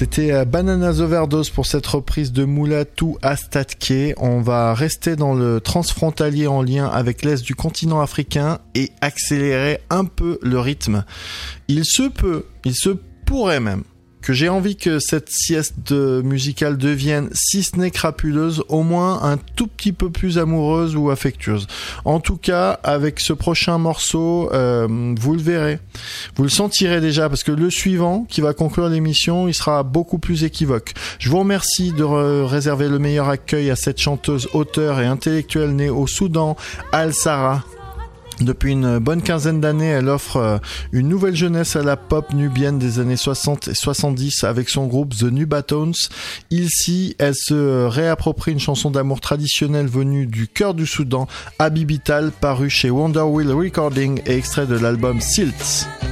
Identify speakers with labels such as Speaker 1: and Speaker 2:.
Speaker 1: C'était Bananas Overdose pour cette reprise de Mulatu Astatke. On va rester dans le transfrontalier en lien avec l'est du continent africain et accélérer un peu le rythme. Il se pourrait même que j'ai envie que cette sieste musicale devienne, si ce n'est crapuleuse, au moins un tout petit peu plus amoureuse ou affectueuse. En tout cas, avec ce prochain morceau, vous le verrez. Vous le sentirez déjà, parce que le suivant, qui va conclure l'émission, il sera beaucoup plus équivoque. Je vous remercie de réserver le meilleur accueil à cette chanteuse, auteure et intellectuelle née au Soudan, Al-Sara. Depuis une bonne quinzaine d'années, elle offre une nouvelle jeunesse à la pop nubienne des années 60 et 70 avec son groupe The Nubatones. Ici, elle se réapproprie une chanson d'amour traditionnelle venue du cœur du Soudan, Habibital, paru chez Wonder Wheel Recording et extrait de l'album Silts.